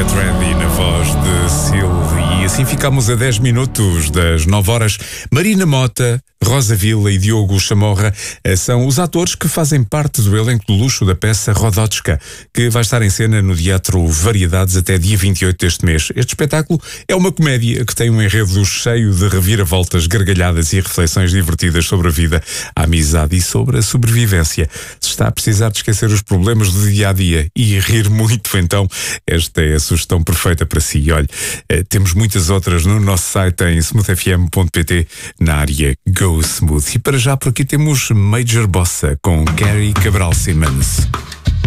Get Ready na voz de Sil. E assim ficamos a 10 minutos das 9 horas. Marina Mota, Rosa Vila e Diogo Chamorra são os atores que fazem parte do elenco de luxo da peça Rodotchka, que vai estar em cena no Teatro Variedades até dia 28 deste mês. Este espetáculo é uma comédia que tem um enredo cheio de reviravoltas, gargalhadas e reflexões divertidas sobre a vida, a amizade e sobre a sobrevivência. Se está a precisar de esquecer os problemas do dia-a-dia e rir muito, então esta é a sugestão perfeita para si. Olha, temos muitas outras no nosso site em smoothfm.pt na área Go Smooth. E para já por aqui temos Major Bossa com Gary Cabral Simmons.